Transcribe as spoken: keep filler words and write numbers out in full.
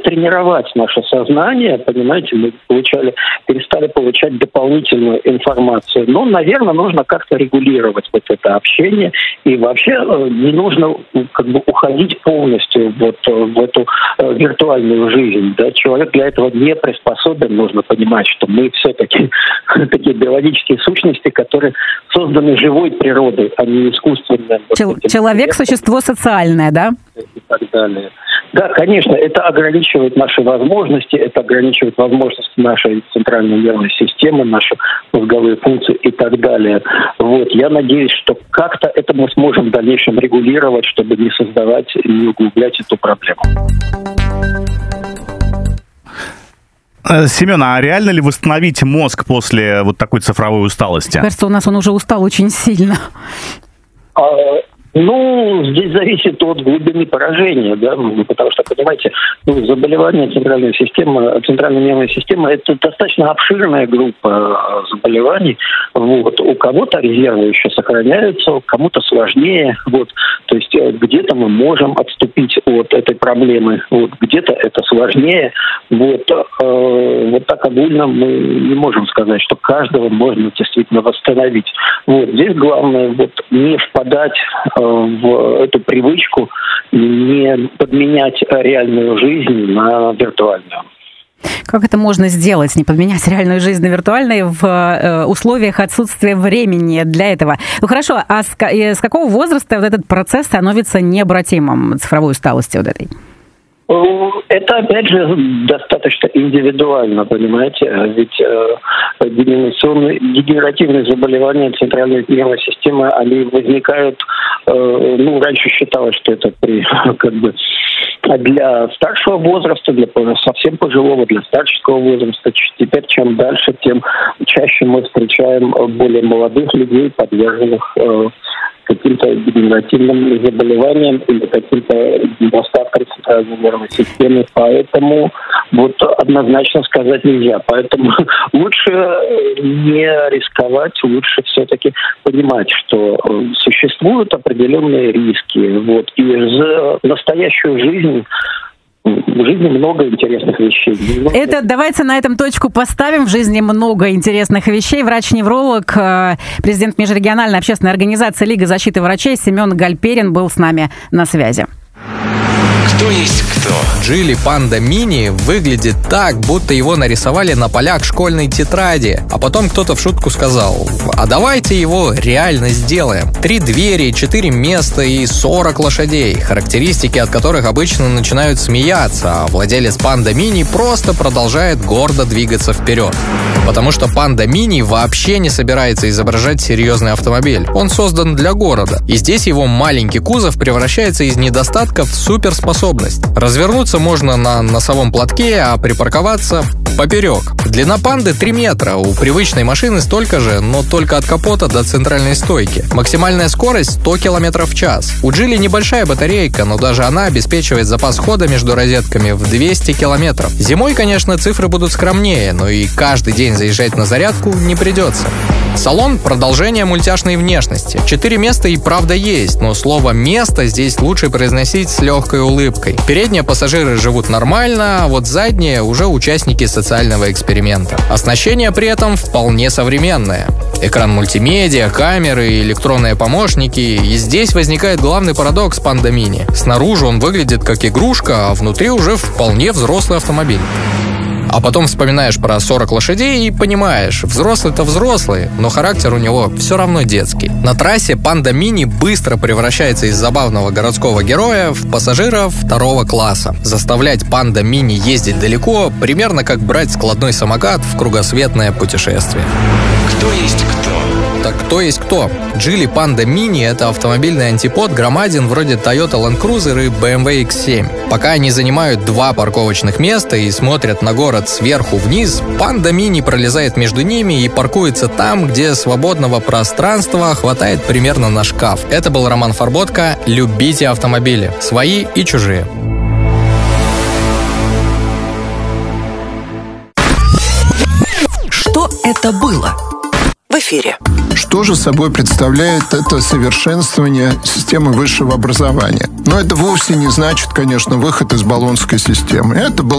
тренировать наше сознание, понимаете, мы получали, перестали получать дополнительную информацию. Но, наверное, нужно как-то регулировать вот это общение. И вообще не нужно как бы уходить полностью вот в эту виртуальную жизнь. Да? Человек для этого не приспособен. Нужно понимать, что мы все-таки такие биологические сущности, которые созданы живой природой, а не искусственной. Чел- человек – существо социальное, да? И так далее. Да, конечно, это ограничивает наши возможности, это ограничивает возможности нашей центральной нервной системы, наши мозговые функции и так далее. Вот. Я надеюсь, что как-то это мы сможем в дальнейшем регулировать, чтобы не создавать и не углублять эту проблему. Семен, а реально ли восстановить мозг после вот такой цифровой усталости? Кажется, у нас он уже устал очень сильно. А, ну, здесь зависит от глубины поражения, да, потому что, понимаете, ну, заболевания центральной системы, центральной нервной системы – это достаточно обширная группа заболеваний. Вот. У кого-то резервы еще сохраняются, у кому-то сложнее. Вот. То есть где-то мы можем отступить от этой проблемы, вот. Где-то это сложнее. Вот. Э, вот так огульно мы не можем сказать, что каждого можно действительно восстановить. Вот. Здесь главное вот, не впадать в эту привычку, не подменять реальную жизнь на виртуальную. Как это можно сделать, не подменять реальную жизнь на виртуальную в условиях отсутствия времени для этого? Ну хорошо, а с, с какого возраста вот этот процесс становится необратимым, цифровой усталости вот этой? Это, опять же, достаточно индивидуально, понимаете, ведь э, дегенерационные, дегенеративные заболевания центральной нервной системы, они возникают, э, ну, раньше считалось, что это при, как бы, для старшего возраста, для совсем пожилого, для старческого возраста. Теперь чем дальше, тем чаще мы встречаем более молодых людей, подверженных э, каким-то дегенеративным заболеваниям или каким-то недостаткам центральной нервной системы. Поэтому вот однозначно сказать нельзя. Поэтому лучше не рисковать, лучше все-таки понимать, что существуют определенные риски. Вот. И за настоящую жизнь в жизни много интересных вещей. Это давайте на этом точку поставим. В жизни много интересных вещей. Врач-невролог, президент межрегиональной общественной организации Лига защиты врачей Семен Гальперин был с нами на связи. Кто есть кто? Джили Панда Мини выглядит так, будто его нарисовали на полях школьной тетради. А потом кто-то в шутку сказал: а давайте его реально сделаем. Три двери, четыре места и сорок лошадей. Характеристики, от которых обычно начинают смеяться, а владелец Панда Мини просто продолжает гордо двигаться вперед. Потому что Панда Мини вообще не собирается изображать серьезный автомобиль. Он создан для города. И здесь его маленький кузов превращается из недостатка в суперспособность. Развернуться можно на носовом платке, а припарковаться поперек. Длина Панды три метра, у привычной машины столько же, но только от капота до центральной стойки. Максимальная скорость сто километров в час. У Джили небольшая батарейка, но даже она обеспечивает запас хода между розетками в двести километров. Зимой, конечно, цифры будут скромнее, но и каждый день заезжать на зарядку не придется. Салон – продолжение мультяшной внешности. Четыре места и правда есть, но слово «место» здесь лучше произносить с легкой улыбкой. Передние пассажиры живут нормально, а вот задние уже участники социального эксперимента. Оснащение при этом вполне современное. Экран мультимедиа, камеры, электронные помощники. И здесь возникает главный парадокс Панда Мини. Снаружи он выглядит как игрушка, а внутри уже вполне взрослый автомобиль. А потом вспоминаешь про сорок лошадей и понимаешь, взрослый-то взрослый, но характер у него все равно детский. На трассе Панда Мини быстро превращается из забавного городского героя в пассажира второго класса. Заставлять Панда Мини ездить далеко примерно как брать складной самокат в кругосветное путешествие. Кто есть кто? Так кто есть кто? Джили Панда Мини — это автомобильный антипод громадин вроде Toyota Land Cruiser и бэ эм вэ икс семь. Пока они занимают два парковочных места и смотрят на город сверху вниз, Панда Мини пролезает между ними и паркуется там, где свободного пространства хватает примерно на шкаф. Это был Роман Фарботко. Любите автомобили. Свои и чужие. Что это было? В эфире. Что же собой представляет это совершенствование системы высшего образования? Но это вовсе не значит, конечно, выход из Болонской системы. Это был